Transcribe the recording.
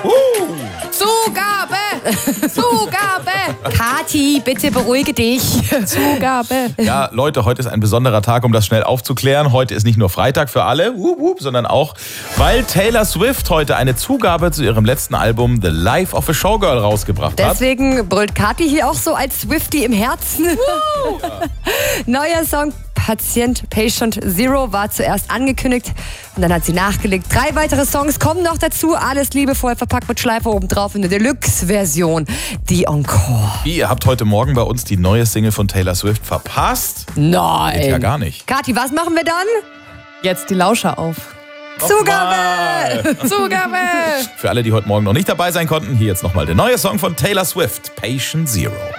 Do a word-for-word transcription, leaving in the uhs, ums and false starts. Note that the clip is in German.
Zugabe! Zugabe! Kathi, bitte beruhige dich. Zugabe. Ja, Leute, heute ist ein besonderer Tag, um das schnell aufzuklären. Heute ist nicht nur Freitag für alle, wup, wup, sondern auch, weil Taylor Swift heute eine Zugabe zu ihrem letzten Album The Life of a Showgirl rausgebracht hat. Deswegen brüllt Kathi hier auch so als Swiftie im Herzen. Neuer Song Patient, Patient Zero war zuerst angekündigt und dann hat sie nachgelegt. Drei weitere Songs kommen noch dazu. Alles liebevoll verpackt mit Schleife obendrauf in der Deluxe-Version. Die Encore. Wie, ihr habt heute Morgen bei uns die neue Single von Taylor Swift verpasst? Nein. Geht ja gar nicht. Kathi, was machen wir dann? Jetzt die Lauscher auf. Zugabe! Zugabe! Für alle, die heute Morgen noch nicht dabei sein konnten, hier jetzt nochmal der neue Song von Taylor Swift, Patient Zero.